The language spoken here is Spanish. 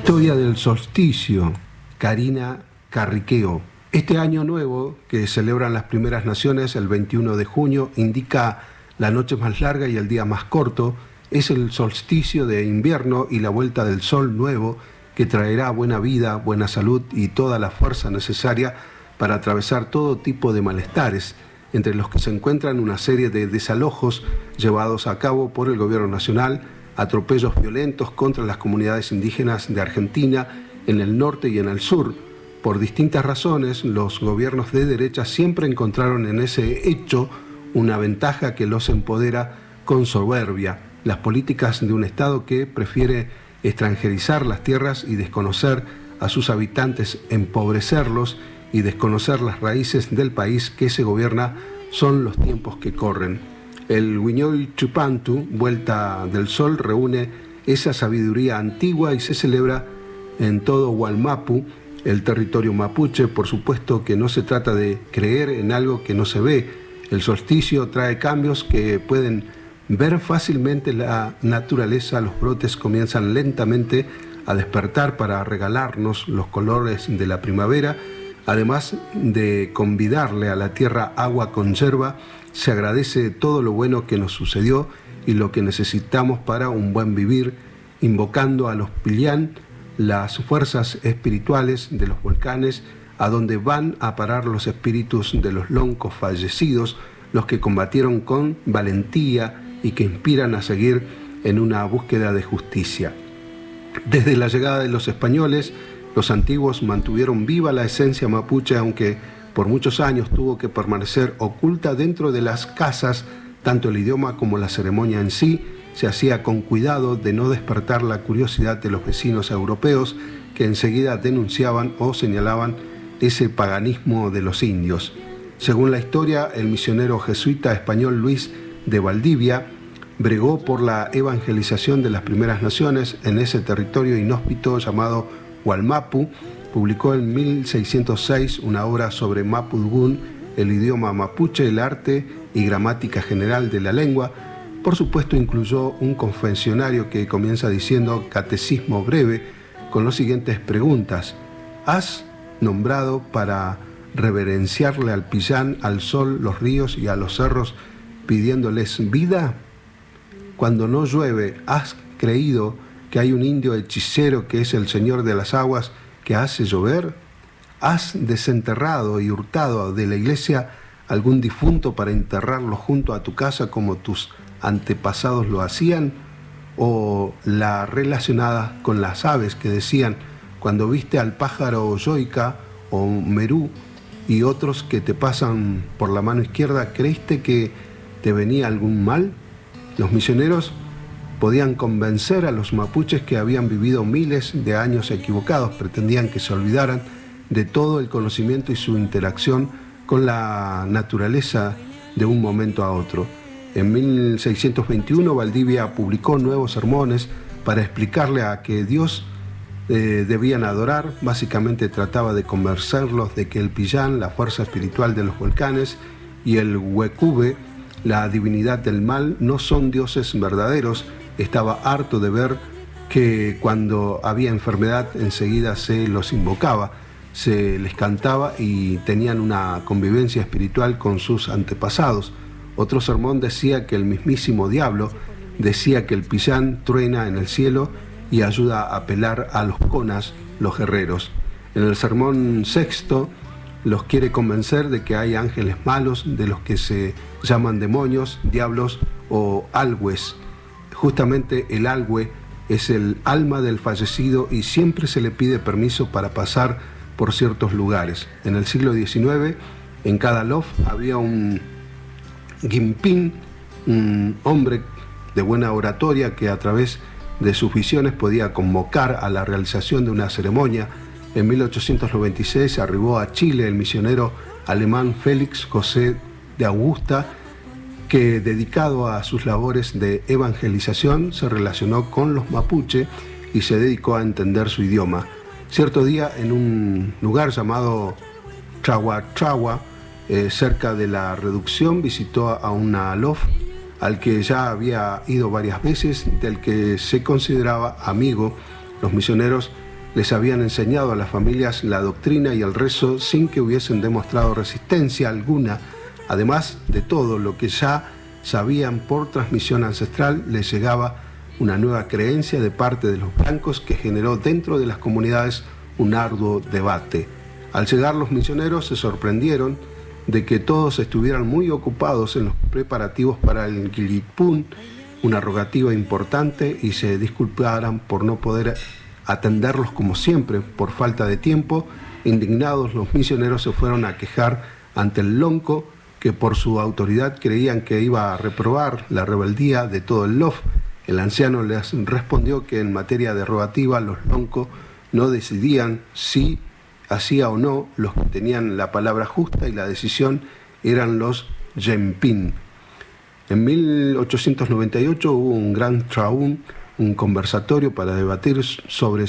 Historia del solsticio, Karina Carriqueo. Este año nuevo que celebran las primeras naciones el 21 de junio indica la noche más larga y el día más corto. Es el solsticio de invierno y la vuelta del sol nuevo que traerá buena vida, buena salud y toda la fuerza necesaria para atravesar todo tipo de malestares, entre los que se encuentran una serie de desalojos llevados a cabo por el gobierno nacional, atropellos violentos contra las comunidades indígenas de Argentina en el norte y en el sur. Por distintas razones, los gobiernos de derecha siempre encontraron en ese hecho una ventaja que los empodera con soberbia, las políticas de un Estado que prefiere extranjerizar las tierras y desconocer a sus habitantes, empobrecerlos y desconocer las raíces del país que se gobierna son los tiempos que corren. El Huiñol Chupantu, Vuelta del Sol, reúne esa sabiduría antigua y se celebra en todo Wallmapu, el territorio mapuche. Por supuesto que no se trata de creer en algo que no se ve. El solsticio trae cambios que pueden ver fácilmente la naturaleza. Los brotes comienzan lentamente a despertar para regalarnos los colores de la primavera. Además de convidarle a la tierra agua con yerba, se agradece todo lo bueno que nos sucedió y lo que necesitamos para un buen vivir, invocando a los Pillán, las fuerzas espirituales de los volcanes, a donde van a parar los espíritus de los loncos fallecidos, los que combatieron con valentía y que inspiran a seguir en una búsqueda de justicia. Desde la llegada de los españoles, los antiguos mantuvieron viva la esencia mapuche, aunque por muchos años tuvo que permanecer oculta dentro de las casas. Tanto el idioma como la ceremonia en sí se hacía con cuidado de no despertar la curiosidad de los vecinos europeos, que enseguida denunciaban o señalaban ese paganismo de los indios. Según la historia, el misionero jesuita español Luis de Valdivia bregó por la evangelización de las primeras naciones en ese territorio inhóspito llamado Wallmapu. Publicó en 1606 una obra sobre Mapudungun, el idioma mapuche, el arte y gramática general de la lengua. Por supuesto, incluyó un confesionario que comienza diciendo catecismo breve con las siguientes preguntas. ¿Has nombrado para reverenciarle al Pillán, al sol, los ríos y a los cerros, pidiéndoles vida? Cuando no llueve, ¿has creído que hay un indio hechicero que es el señor de las aguas que hace llover? ¿Has desenterrado y hurtado de la iglesia algún difunto para enterrarlo junto a tu casa como tus antepasados lo hacían? ¿O la relacionada con las aves que decían, cuando viste al pájaro yoica o merú y otros que te pasan por la mano izquierda, creíste que te venía algún mal? Los misioneros podían convencer a los mapuches que habían vivido miles de años equivocados. Pretendían que se olvidaran de todo el conocimiento y su interacción con la naturaleza de un momento a otro. En 1621 Valdivia publicó nuevos sermones para explicarle a qué Dios debían adorar. Básicamente trataba de convencerlos de que el Pillán, la fuerza espiritual de los volcanes, y el Huecube, la divinidad del mal, no son dioses verdaderos. Estaba harto de ver que cuando había enfermedad enseguida se los invocaba, se les cantaba y tenían una convivencia espiritual con sus antepasados. Otro sermón decía que el mismísimo diablo decía que el Pillán truena en el cielo y ayuda a pelar a los conas, los guerreros. En el sermón sexto los quiere convencer de que hay ángeles malos, de los que se llaman demonios, diablos o algües. Justamente el algüe es el alma del fallecido y siempre se le pide permiso para pasar por ciertos lugares. En el siglo XIX, en cada lof había un guimpín, un hombre de buena oratoria que a través de sus visiones podía convocar a la realización de una ceremonia. En 1896 arribó a Chile el misionero alemán Félix José de Augusta, que, dedicado a sus labores de evangelización, se relacionó con los mapuche y se dedicó a entender su idioma. Cierto día, en un lugar llamado Trahuatrahua, cerca de la Reducción, visitó a una alof al que ya había ido varias veces, del que se consideraba amigo. Los misioneros les habían enseñado a las familias la doctrina y el rezo sin que hubiesen demostrado resistencia alguna. Además de todo lo que ya sabían por transmisión ancestral, les llegaba una nueva creencia de parte de los blancos que generó dentro de las comunidades un arduo debate. Al llegar los misioneros se sorprendieron de que todos estuvieran muy ocupados en los preparativos para el Gilipún, una rogativa importante, y se disculparan por no poder atenderlos como siempre por falta de tiempo. Indignados, los misioneros se fueron a quejar ante el lonco, que por su autoridad creían que iba a reprobar la rebeldía de todo el lof. El anciano les respondió que en materia de rogativa los loncos no decidían si hacía o no, los que tenían la palabra justa y la decisión eran los Yenpin. En 1898 hubo un gran traún, un conversatorio para debatir sobre